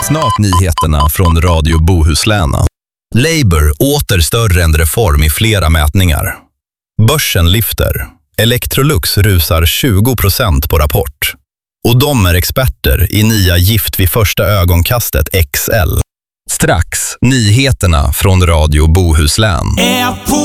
Snart nyheterna från Radio Bohuslän. Labour åter större än reform i flera mätningar. Börsen lyfter. Electrolux rusar 20% på rapport. Och de är experter i nya gift vid första ögonkastet XL. Strax nyheterna från Radio Bohuslän.